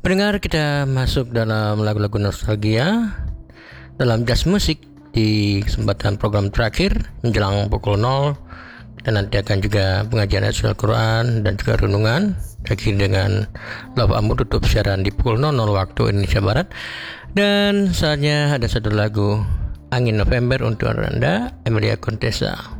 Pendengar, kita masuk dalam lagu-lagu nostalgia dalam Jazz Musik di kesempatan program terakhir menjelang pukul 0. Dan nanti akan juga pengajian ayat Al-Quran dan juga renungan. Akhir dengan Love Amu tutup siaran di pukul 00 waktu Indonesia Barat. Dan saatnya ada satu lagu Angin November untuk Anda, Emilia Contessa.